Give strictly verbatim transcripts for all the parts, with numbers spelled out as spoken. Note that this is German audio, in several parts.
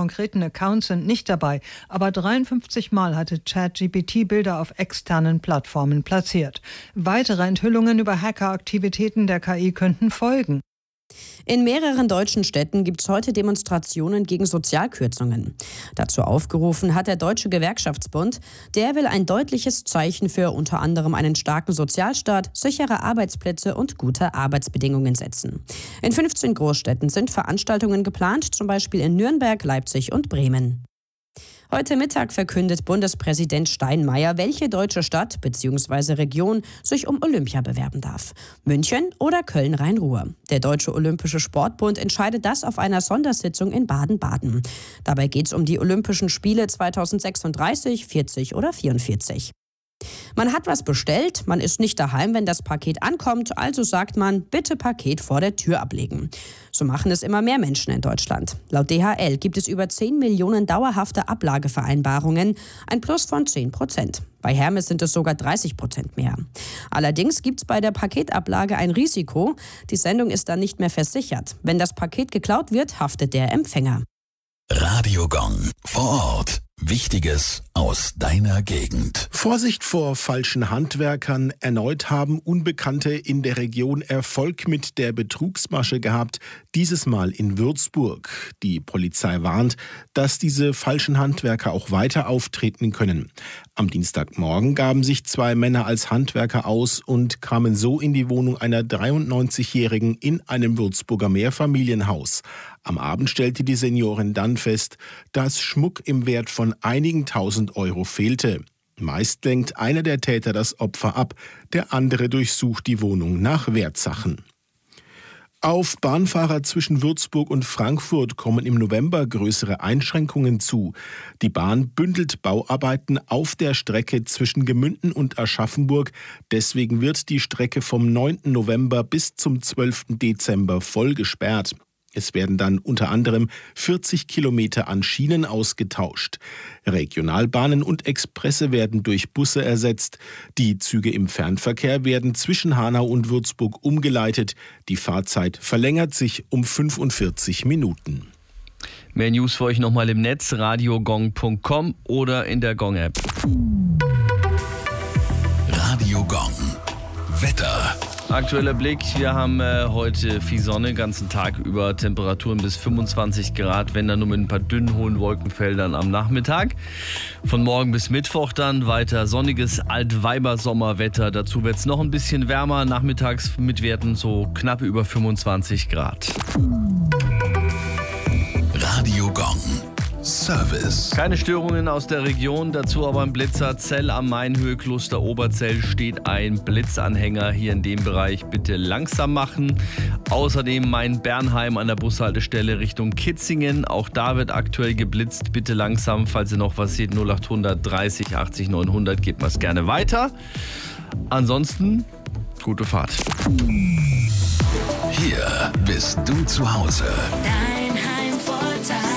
konkreten Accounts sind nicht dabei, aber dreiundfünfzig Mal hatte ChatGPT Bilder auf externen Plattformen platziert. Weitere Enthüllungen über Hackeraktivitäten der K I könnten folgen. In mehreren deutschen Städten gibt es heute Demonstrationen gegen Sozialkürzungen. Dazu aufgerufen hat der Deutsche Gewerkschaftsbund. Der will ein deutliches Zeichen für unter anderem einen starken Sozialstaat, sichere Arbeitsplätze und gute Arbeitsbedingungen setzen. In fünfzehn Großstädten sind Veranstaltungen geplant, zum Beispiel in Nürnberg, Leipzig und Bremen. Heute Mittag verkündet Bundespräsident Steinmeier, welche deutsche Stadt bzw. Region sich um Olympia bewerben darf. München oder Köln-Rhein-Ruhr. Der Deutsche Olympische Sportbund entscheidet das auf einer Sondersitzung in Baden-Baden. Dabei geht es um die Olympischen Spiele zweitausendsechsunddreißig, vierzig oder vierundvierzig. Man hat was bestellt, man ist nicht daheim, wenn das Paket ankommt, also sagt man, bitte Paket vor der Tür ablegen. So machen es immer mehr Menschen in Deutschland. Laut D H L gibt es über zehn Millionen dauerhafte Ablagevereinbarungen, ein Plus von zehn Prozent. Bei Hermes sind es sogar dreißig Prozent mehr. Allerdings gibt es bei der Paketablage ein Risiko. Die Sendung ist dann nicht mehr versichert. Wenn das Paket geklaut wird, haftet der Empfänger. Radio Gong vor Ort. Wichtiges aus deiner Gegend. Vorsicht vor falschen Handwerkern. Erneut haben Unbekannte in der Region Erfolg mit der Betrugsmasche gehabt. Dieses Mal in Würzburg. Die Polizei warnt, dass diese falschen Handwerker auch weiter auftreten können. Am Dienstagmorgen gaben sich zwei Männer als Handwerker aus und kamen so in die Wohnung einer dreiundneunzigjährigen in einem Würzburger Mehrfamilienhaus. Am Abend stellte die Seniorin dann fest, dass Schmuck im Wert von einigen tausend Euro fehlte. Meist lenkt einer der Täter das Opfer ab, der andere durchsucht die Wohnung nach Wertsachen. Auf Bahnfahrer zwischen Würzburg und Frankfurt kommen im November größere Einschränkungen zu. Die Bahn bündelt Bauarbeiten auf der Strecke zwischen Gemünden und Aschaffenburg. Deswegen wird die Strecke vom neunten November bis zum zwölften Dezember voll gesperrt. Es werden dann unter anderem vierzig Kilometer an Schienen ausgetauscht. Regionalbahnen und Expresse werden durch Busse ersetzt. Die Züge im Fernverkehr werden zwischen Hanau und Würzburg umgeleitet. Die Fahrzeit verlängert sich um fünfundvierzig Minuten. Mehr News für euch nochmal im Netz, radiogong punkt com oder in der Gong-App. Radio Gong. Wetter. Aktueller Blick, wir haben äh, heute viel Sonne, den ganzen Tag über, Temperaturen bis fünfundzwanzig Grad, wenn dann nur mit ein paar dünnen, hohen Wolkenfeldern am Nachmittag. Von morgen bis Mittwoch dann weiter sonniges Altweiber-Sommerwetter. Dazu wird es noch ein bisschen wärmer, nachmittags mit Werten so knapp über fünfundzwanzig Grad. Radio Gong. Service. Keine Störungen aus der Region, dazu aber ein Blitzer. Zell am Main, Höhe Kloster Oberzell steht ein Blitzanhänger. Hier in dem Bereich bitte langsam machen. Außerdem Main-Bernheim an der Bushaltestelle Richtung Kitzingen. Auch da wird aktuell geblitzt. Bitte langsam, falls ihr noch was seht, null achthundert dreißig achtzig neunhundert, gebt mal es gerne weiter. Ansonsten, gute Fahrt. Hier bist du zu Hause. Dein Heimvorteil.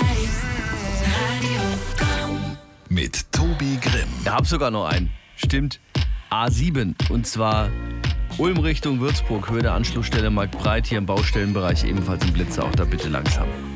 Mit Tobi Grimm. Ich hab sogar noch einen. Stimmt. A sieben. Und zwar Ulm Richtung Würzburg. Höhe der Anschlussstelle Marktbreit. Hier im Baustellenbereich ebenfalls ein Blitzer. Auch da bitte langsam.